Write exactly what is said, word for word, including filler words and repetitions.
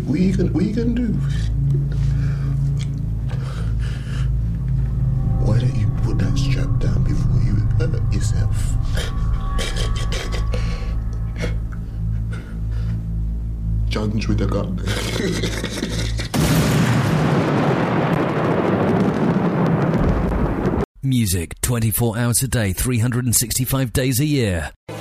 what you gonna, what you gonna do? Why don't you put that strap down before you hurt yourself? John's with a gun. Music twenty-four hours a day, three hundred sixty-five days a year.